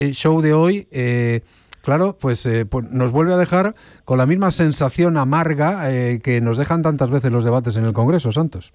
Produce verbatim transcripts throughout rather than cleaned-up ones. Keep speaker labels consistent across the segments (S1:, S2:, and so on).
S1: El show de hoy, eh, claro, pues, eh, pues nos vuelve a dejar con la misma sensación amarga eh, que nos dejan tantas veces los debates en el Congreso, Santos.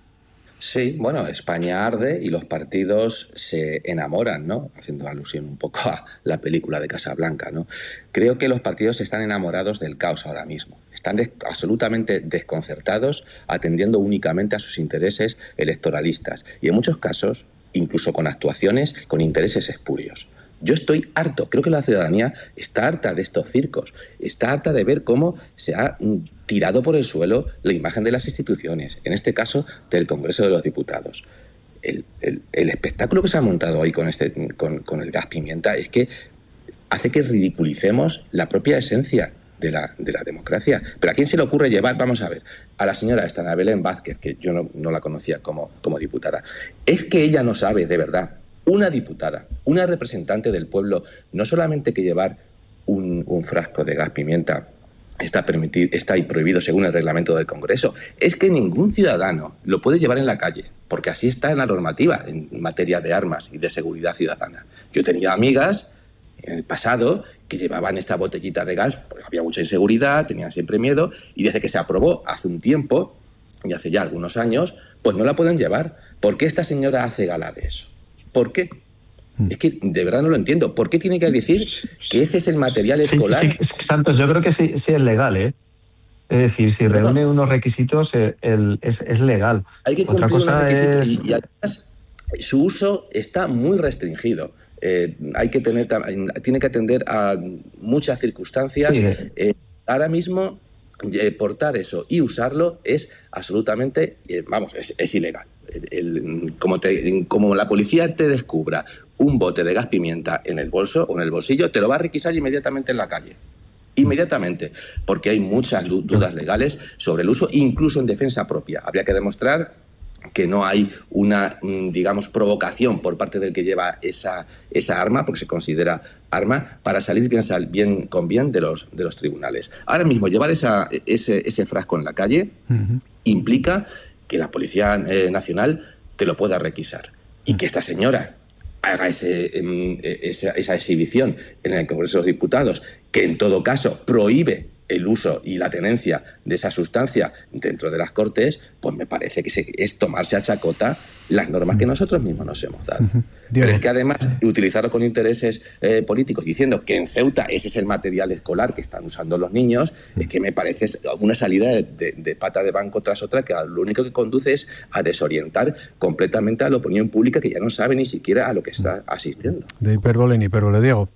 S2: Sí, bueno, España arde y los partidos se enamoran, ¿no? Haciendo alusión un poco a la película de Casablanca, ¿no? Creo que los partidos están enamorados del caos ahora mismo. Están des- absolutamente desconcertados, atendiendo únicamente a sus intereses electoralistas. Y en muchos casos, incluso con actuaciones con intereses espurios. Yo estoy harto, creo que la ciudadanía está harta de estos circos, está harta de ver cómo se ha mm, tirado por el suelo la imagen de las instituciones, en este caso del Congreso de los Diputados. El, el, el espectáculo que se ha montado hoy con, este, con, con el gas pimienta es que hace que ridiculicemos la propia esencia de la, de la democracia. Pero ¿a quién se le ocurre llevar? Vamos a ver, a la señora esta, Ana Belén Vázquez, que yo no, no la conocía como, como diputada. Es que ella no sabe de verdad. Una diputada, una representante del pueblo, no solamente que llevar un, un frasco de gas pimienta está, permitido, está prohibido según el reglamento del Congreso, es que ningún ciudadano lo puede llevar en la calle, porque así está en la normativa en materia de armas y de seguridad ciudadana. Yo tenía amigas en el pasado que llevaban esta botellita de gas, porque había mucha inseguridad, tenían siempre miedo, y desde que se aprobó hace un tiempo, y hace ya algunos años, pues no la pueden llevar. ¿Por qué esta señora hace gala de eso? ¿Por qué? Es que de verdad no lo entiendo. ¿Por qué tiene que decir que ese es el material escolar?
S3: Sí, sí, Santos, yo creo que sí, sí es legal, ¿eh? Es decir, si
S2: Bueno,
S3: reúne unos requisitos, eh, el, es, es legal.
S2: Hay que
S3: Otra
S2: cumplir unos
S3: cosa
S2: requisitos
S3: es...
S2: y, y además su uso está muy restringido. Eh, hay que tener, tiene que atender a muchas circunstancias.
S3: Sí.
S2: Eh, ahora mismo eh, portar eso y usarlo es absolutamente, eh, vamos, es, es ilegal. El, el, como, te, como la policía te descubra un bote de gas pimienta en el bolso o en el bolsillo, te lo va a requisar inmediatamente en la calle. Inmediatamente, porque hay muchas dudas legales sobre el uso, incluso en defensa propia. Habría que demostrar que no hay una, digamos, provocación por parte del que lleva esa, esa arma, porque se considera arma, para salir bien, bien con bien de los, de los tribunales. Ahora mismo, llevar esa, ese, ese frasco en la calle uh-huh. implica que la Policía eh, Nacional te lo pueda requisar. Y que esta señora haga ese, esa, esa exhibición en el Congreso de los Diputados, que en todo caso prohíbe el uso y la tenencia de esa sustancia dentro de las Cortes, pues me parece que es tomarse a chacota las normas que nosotros mismos nos hemos dado. Uh-huh. Pero es que además utilizarlo con intereses eh, políticos, diciendo que en Ceuta ese es el material escolar que están usando los niños, uh-huh. es que me parece una salida de, de, de pata de banco tras otra, que lo único que conduce es a desorientar completamente a la opinión pública, que ya no sabe ni siquiera a lo que está asistiendo.
S1: De hipérbole en hipérbole, Diego.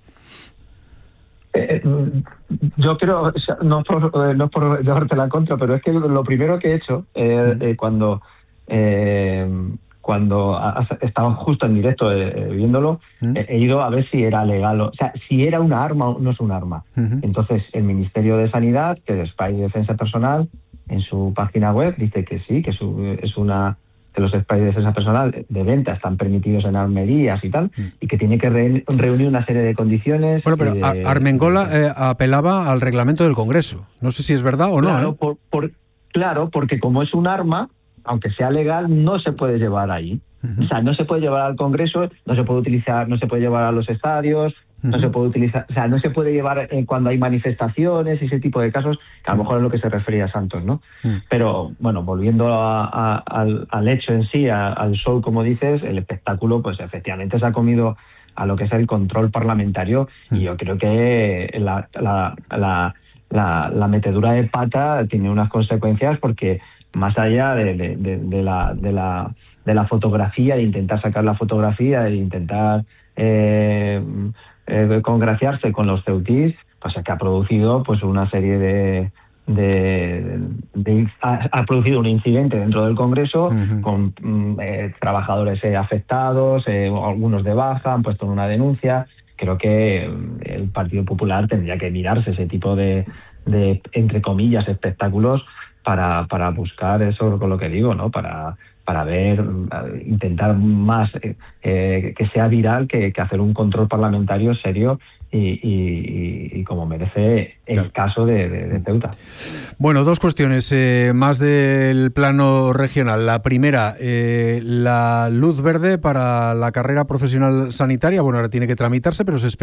S3: Eh, yo creo, no por, no por llevarte la contra, pero es que lo primero que he hecho eh, eh, cuando eh, cuando estaba justo en directo eh, viéndolo, ¿Mm? he, he ido a ver si era legal, o sea, si era una arma o no es un arma. Uh-huh. Entonces, el Ministerio de Sanidad, que es Spray de Defensa Personal, en su página web dice que sí, que su, es una... que los sprays de defensa personal de venta están permitidos en armerías y tal, mm. y que tiene que re reunir una serie de condiciones.
S1: Bueno, pero
S3: de,
S1: Armengol eh, apelaba al reglamento del Congreso. No sé si es verdad o
S3: claro,
S1: no. ¿eh?
S3: Por, por, claro, porque como es un arma, aunque sea legal, no se puede llevar ahí. Uh-huh. O sea, no se puede llevar al Congreso, no se puede utilizar, no se puede llevar a los estadios, uh-huh. no se puede utilizar, o sea, no se puede llevar eh, cuando hay manifestaciones y ese tipo de casos, que a lo mejor es lo que se refería a Santos, ¿no? Uh-huh. Pero, bueno, volviendo a, a, al, al hecho en sí, a, al show, como dices, el espectáculo, pues efectivamente se ha comido a lo que es el control parlamentario, uh-huh. y yo creo que la, la, la, la, la metedura de pata tiene unas consecuencias, porque más allá de, de, de, de la... De la de la fotografía, de intentar sacar la fotografía, de intentar eh, eh, congraciarse con los ceutís, pues que ha producido pues una serie de... de, de ha, ha producido un incidente dentro del Congreso, uh-huh. con eh, trabajadores eh, afectados, eh, algunos de baja, han puesto una denuncia. Creo que el Partido Popular tendría que mirarse ese tipo de, de entre comillas, espectáculos, para, para buscar eso, con lo que digo, ¿no? Para para ver, intentar más eh, que sea viral que, que hacer un control parlamentario serio y, y, y como merece el claro. caso de, de, de Ceuta.
S1: Bueno, dos cuestiones eh, más del plano regional. La primera, eh, la luz verde para la carrera profesional sanitaria. Bueno, ahora tiene que tramitarse, pero se espera